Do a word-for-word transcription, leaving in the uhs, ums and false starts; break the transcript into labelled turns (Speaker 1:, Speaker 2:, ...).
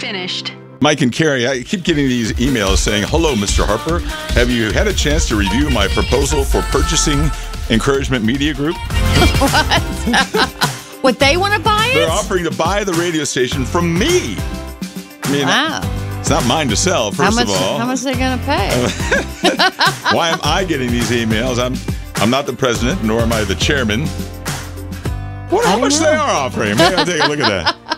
Speaker 1: finished.
Speaker 2: Mike and Carrie, I keep getting these emails saying, hello, Mister Harper. Have you had a chance to review my proposal for purchasing Encouragement Media Group?
Speaker 3: What? What, they want to buy it?
Speaker 2: They're offering to buy the radio station from me. I mean,
Speaker 3: wow.
Speaker 2: It's not mine to sell, first
Speaker 3: how much,
Speaker 2: of all.
Speaker 3: How much are they going to pay?
Speaker 2: Why am I getting these emails? I'm I'm not the president, nor am I the chairman. What, how much know. they are offering? Maybe I'll take a look at that.